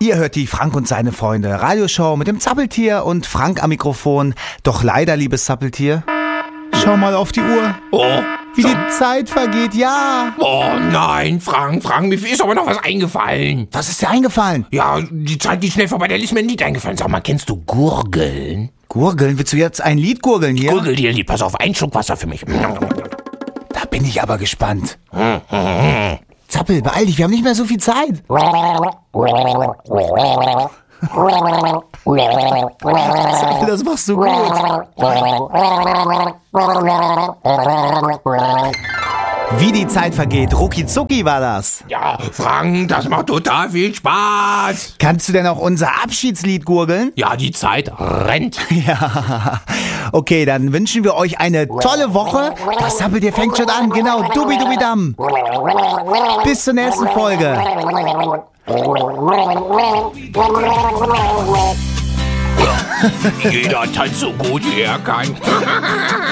Ihr hört die Frank und seine Freunde Radioshow mit dem Zappeltier und Frank am Mikrofon. Doch leider, liebes Zappeltier, schau mal auf die Uhr. Oh, Wie die Zeit vergeht, ja. oh nein, Frank, mir ist aber noch was eingefallen. Was ist dir eingefallen? Ja, die Zeit geht schnell vorbei, da ist mir ein Lied eingefallen. Sag mal, kennst du Gurgeln? Gurgeln? Willst du jetzt ein Lied gurgeln hier? Gurgel dir ein Lied, pass auf, ein Schluck Wasser für mich. Da bin ich aber gespannt. Zappel, beeil dich, wir haben nicht mehr so viel Zeit. Zappel, das machst du gut. Wie die Zeit vergeht, rucki zucki war das. Ja, Frank, das macht total viel Spaß. Kannst du denn auch unser Abschiedslied gurgeln? Ja, die Zeit rennt. Ja. Okay, dann wünschen wir euch eine tolle Woche. Das Zappeltier fängt schon an, genau, dubi-dubi-dam. Bis zur nächsten Folge. Jeder tanzt so gut, wie er kann.